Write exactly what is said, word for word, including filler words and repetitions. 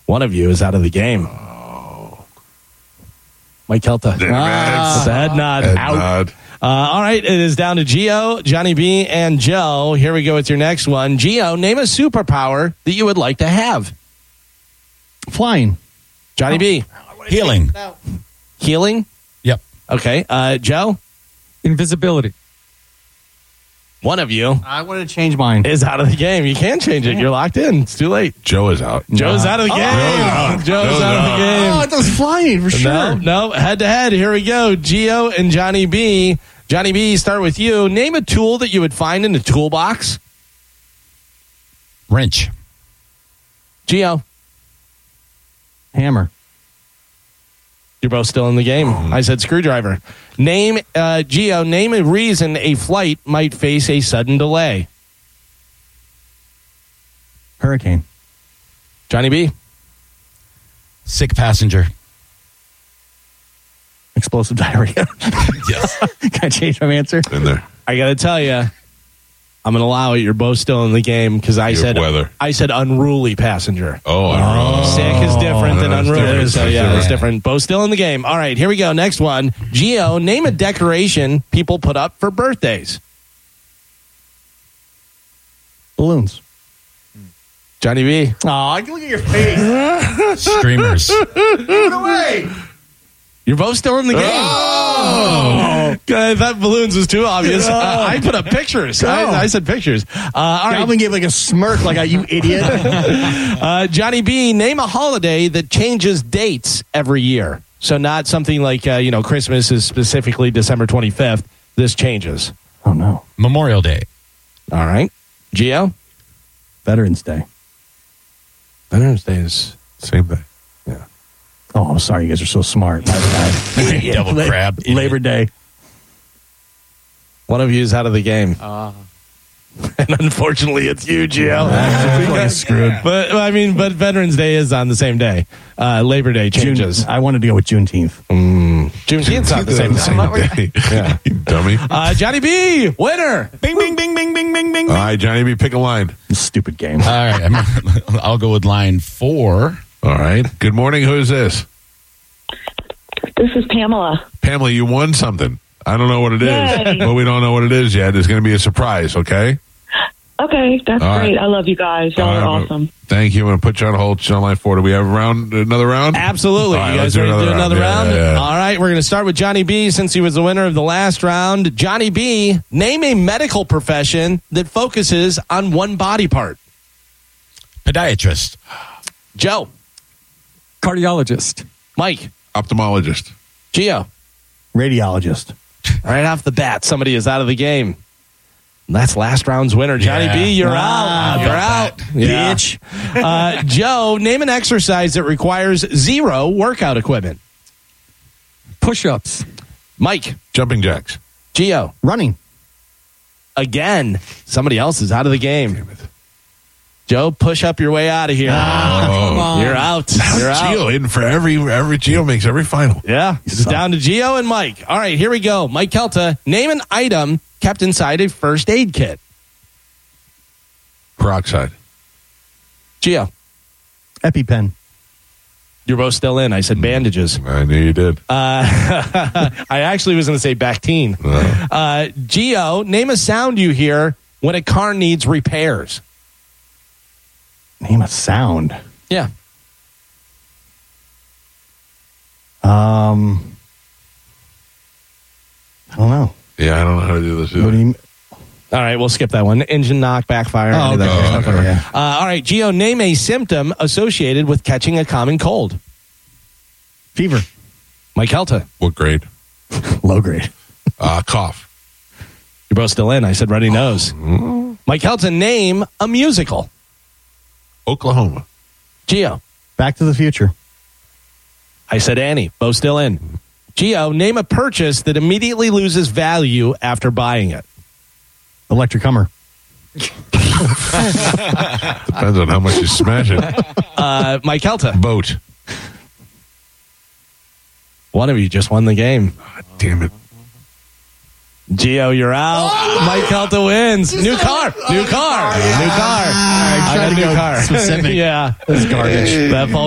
One of you is out of the game. Mike Kelta. Ah, the head nod. Head out. nod. Uh, all right, it is down to Gio, Johnny B, and Joe. Here we go with your next one. Gio, name a superpower that you would like to have. Flying. Johnny Oh. B. Healing. Healing? Yep. Okay. Uh, Joe? Invisibility. One of you I wanted to change mine. is out of the game. You can change it. You're locked in. It's too late. Joe is out. Joe's out of the game. out. Joe's, Joe's out of the out. game. Oh, it was flying for sure. No, no, head to head. Here we go. Gio and Johnny B. Johnny B, start with you. Name a tool that you would find in a toolbox. Wrench. Gio, Hammer. you're both still in the game. I said screwdriver. Name, uh, Gio, name a reason a flight might face a sudden delay. Hurricane. Johnny B. Sick passenger. Explosive diarrhea. Yes. Can I change my answer? In there. I got to tell you, I'm going to allow it. You're both still in the game because I Your said weather. I said unruly passenger. Oh, I oh. Sick is different than That's unruly. different. So That's yeah, different. it's different. Both still in the game. All right, here we go. Next one. Gio, name a decoration people put up for birthdays. Balloons. Johnny B. Oh, look at your face. Streamers. Give it away. You're both still in the game. Oh, I thought balloons was too obvious. I, I put up pictures. I, I said pictures. Uh, all right. Calvin gave like a smirk, like a you idiot. Uh, Johnny B, name a holiday that changes dates every year. So not something like, uh, you know, Christmas is specifically December twenty-fifth. This changes. Oh no. Memorial Day. All right. Gio? Veterans Day. Veterans Day is... Same thing. Oh, I'm sorry. You guys are so smart. My bad. Double La- crab. Labor Day. One of you is out of the game. Uh, And unfortunately, it's you, Gio. I'm screwed. But I mean, but Veterans Day is on the same day. Uh, Labor Day changes. June, I wanted to go with Juneteenth. Mm. Juneteenth's not the same, Same day. day. Yeah. You dummy. Uh, Johnny B, winner. Bing, bing, bing, bing, bing, bing, bing. All right, Johnny B, pick a line. Stupid game. All right. I'm, I'll go with line four. All right. Good morning. Who's this? This is Pamela. Pamela, you won something. I don't know what it is, Yay. but we don't know what it is yet. It's going to be a surprise, okay? Okay, that's All right. great. I love you guys. Y'all All are right, awesome. Thank you. I'm going to put you on hold. She's on line four. Do we have a round, another round? Absolutely. All right, You let's guys do ready to do another another round. round? Yeah, yeah. All right, we're going to start with Johnny B since he was the winner of the last round. Johnny B, name a medical profession that focuses on one body part. Podiatrist. Joe, Cardiologist. Mike, Ophthalmologist. Gio. Radiologist. Right off the bat, somebody is out of the game. That's last round's winner. Johnny Yeah. B, you're Ah, out. You're got out. that. Yeah. Bitch. Uh, Joe, name an exercise that requires zero workout equipment. Push-ups. Mike, Jumping jacks. Gio. Running. Again, somebody else is out of the game. Joe, push up your way out of here. Oh. You're out. You're out. Gio in for every, every Gio makes every final. Yeah, it's down to Gio and Mike. All right, here we go. Mike Kelta, name an item kept inside a first aid kit. Peroxide. Gio, EpiPen. you're both still in. I said bandages. I knew you did. Uh, I actually was going to say Bactine. Uh, Uh, Gio, name a sound you hear when a car needs repairs. Name a sound. Yeah. Um, I don't know. yeah, I don't know how to do this What do either. you? All right, we'll skip that one. Engine knock, backfire. Oh, any of that okay. kind of stuff. Okay, yeah. Uh, all right, Gio, name a symptom associated with catching a common cold. Fever. Mike Kelta, What grade? Low grade. Uh, cough. you're both still in. I said runny nose. Mike Kelta, name a musical. Oklahoma. Gio, Back to the Future. I said Annie. Both still in. Gio, name a purchase that immediately loses value after buying it. Electric Hummer. Depends on how much you smash it. Uh, Mike Kelta, Boat. one of you just won the game. Damn it. Gio, you're out. Mike Kelta wins. New car. New car. New car. I got a new car. Specific. Yeah. That's garbage. That